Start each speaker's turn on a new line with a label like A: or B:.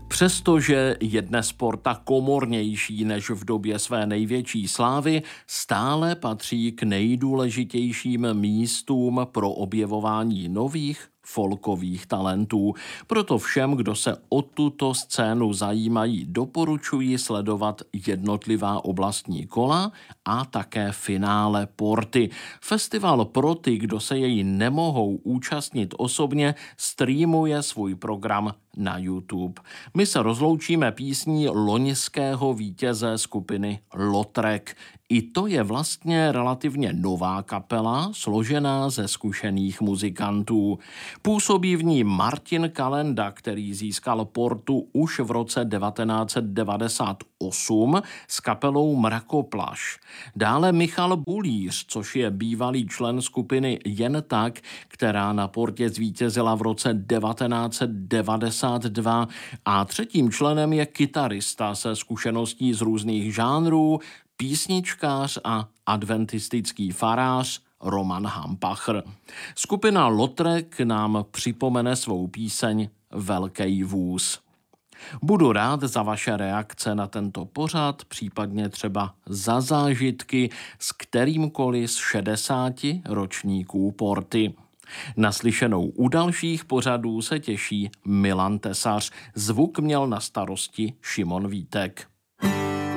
A: Přestože je dnes Porta komornější než v době své největší slávy, stále patří k nejdůležitějším místům pro objevování nových folkových talentů. Proto všem, kdo se o tuto scénu zajímají, doporučuji sledovat jednotlivá oblastní kola a také finále Porty. Festival pro ty, kdo se jej nemohou účastnit osobně, streamuje svůj program na YouTube. My se rozloučíme písní loňského vítěze skupiny Lautrec. I to je vlastně relativně nová kapela, složená ze zkušených muzikantů. Působí v ní Martin Kalenda, který získal Portu už v roce 1998 s kapelou Mrakoplaš. Dále Michal Bulíř, což je bývalý člen skupiny Jen tak, která na Portě zvítězila v roce 1992. A třetím členem je kytarista se zkušeností z různých žánrů, písničkář a adventistický farář Roman Hampachr. Skupina Lautrec nám připomene svou píseň Velkej vůz. Budu rád za vaše reakce na tento pořad, případně třeba za zážitky s kterýmkoliv z 60 ročníků Porty. Naslyšenou u dalších pořadů se těší Milan Tesař. Zvuk měl na starosti Šimon Vítek.